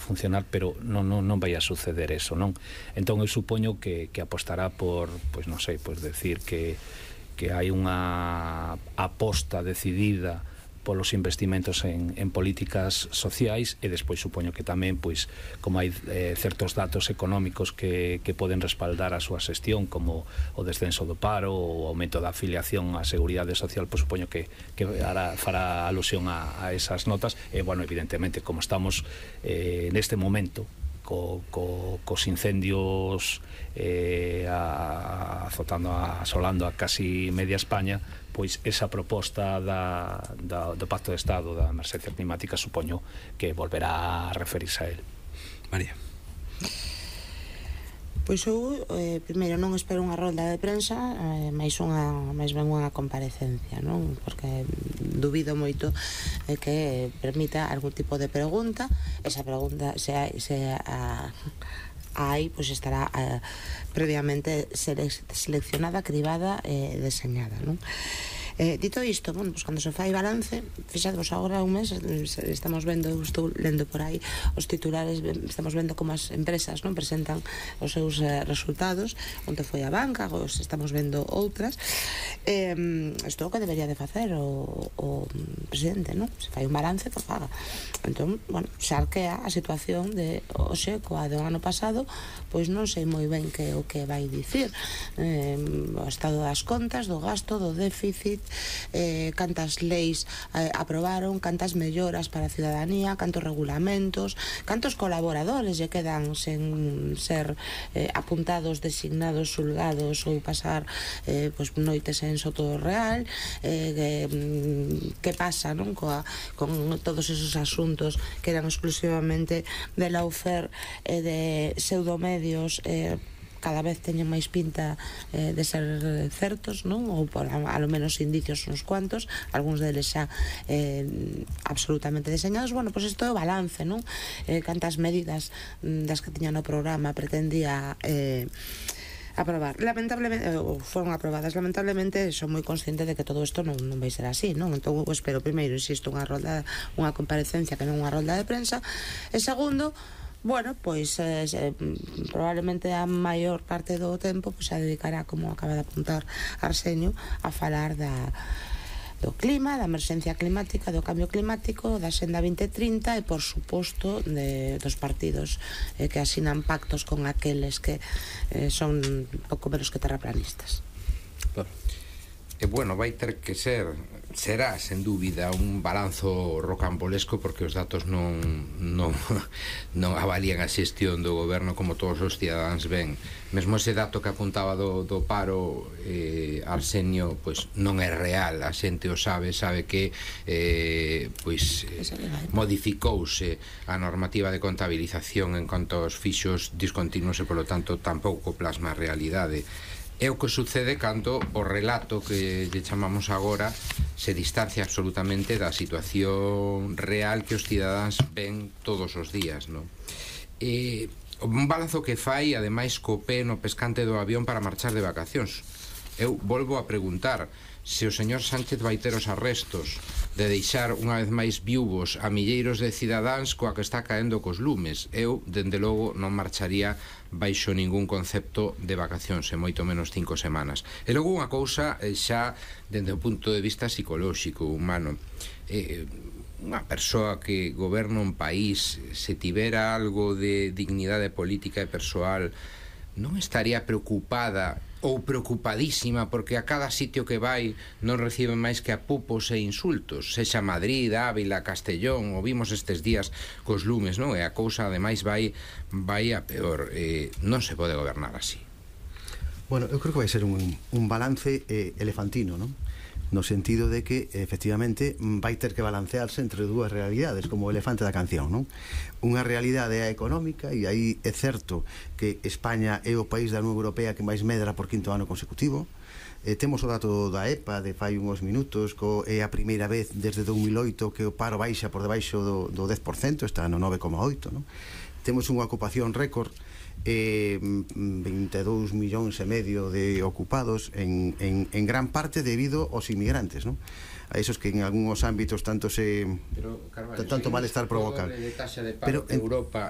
funcionar, pero non vai a suceder eso, non? Entón eu supoño que apostará por, pois non sei, pois decir que hai unha aposta decidida polos investimentos en políticas sociais, e despois supoño que tamén, pois, como hai certos datos económicos que poden respaldar a súa xestión, como o descenso do paro, o aumento da afiliación á Seguridade Social, pois supoño que fará alusión a esas notas, e, bueno, evidentemente, como estamos neste momento cos incendios asolando a casi media España, pois esa proposta do Pacto de Estado da emerxencia climática supoño que volverá a referirse a él. María. Pois eu, primeiro, non espero unha rolda de prensa, máis ben unha comparecencia, non? Porque dubido moito que permita algún tipo de pregunta. Esa pregunta se hai, pois estará previamente seleccionada, cribada e deseñada, non? Dito isto, bueno, pues cando se fai balance, fixadvos agora un mes, estamos vendo, estou lendo por aí os titulares, estamos vendo como as empresas non presentan os seus resultados, onde foi a banca, os estamos vendo outras. Isto é o que debería de facer o presidente, non? Se fai un balance, que faga. Entón, bueno, se arquea a situación de hoxe coa do ano pasado, pois non sei moi ben que o que vai dicir, o estado das contas, do gasto, do déficit, cantas leis aprobaron, cantas melloras para a ciudadanía, cantos regulamentos, cantos colaboradores lle quedan sen ser apuntados, designados, xulgados ou pasar pois noites en Soto Real, que pasa, non, con todos esos asuntos que eran exclusivamente de Lawfare e de pseudomedios, cada vez teñen máis pinta de ser certos, non? Ou por a lo menos indicios uns cuantos, algúns deles xa absolutamente deseñados. Bueno, pois isto é o balance, non? Cantas medidas das que tiña no programa pretendía aprobar. Lamentablemente, foron aprobadas. Lamentablemente, son moi consciente de que todo isto non vai ser así, non? Entón, espero, primeiro, insisto, unha comparecencia que non unha rolda de prensa, e segundo, bueno, pois probablemente a maior parte do tempo pois se dedicará, como acaba de apuntar Arsenio, a falar do clima, da emerxencia climática, do cambio climático, da Xenda 2030 e, por suposto, dos partidos que asinan pactos con aqueles que son pouco menos que terraplanistas. E, bueno, vai ter que será, sen dúbida, un balanzo rocambolesco, porque os datos non avalían a xestión do goberno como todos os cidadáns ven. Mesmo ese dato que apuntaba do paro, Arsenio, pois non é real, a xente o sabe que pois modificouse a normativa de contabilización en canto aos fixos discontinuos e, polo tanto, tampouco plasma a realidade. É o que sucede cando o relato que lle chamamos agora se distancia absolutamente da situación real que os cidadáns ven todos os días, non? Un balanzo que fai, ademais, co pé no pescante do avión para marchar de vacacións. Eu volvo a preguntar se o señor Sánchez vai ter os arrestos de deixar unha vez máis viúvos a milleiros de cidadáns coa que está caendo cos lumes. Eu, dende logo, non marcharía baixo ningún concepto de vacacións, e moito menos 5 semanas. E logo unha cousa xa dende o punto de vista psicolóxico, humano. Unha persoa que goberna un país, se tivera algo de dignidade política e persoal, non estaría preocupada ou preocupadísima porque a cada sitio que vai non recibe máis que apupos e insultos, sexa Madrid, Ávila, Castellón, o vimos estes días cos lumes, non? E a cousa, ademais, vai a peor. Non se pode gobernar así. Bueno, eu creo que vai ser un balance elefantino, non? No sentido de que, efectivamente, vai ter que balancearse entre dúas realidades, como o elefante da canción, non? Unha realidade é a económica, e aí é certo que España é o país da Unión Europea que máis medra por 5º ano consecutivo. Temos o dato da EPA de fai uns minutos, é a primeira vez desde 2008 que o paro baixa por debaixo do 10%, está no 9,8%, non? Temos unha ocupación récord, 22 millóns e medio de ocupados, en gran parte debido aos inmigrantes, non? A esos que en algúns ámbitos tanto malestar provocan. Pero en Europa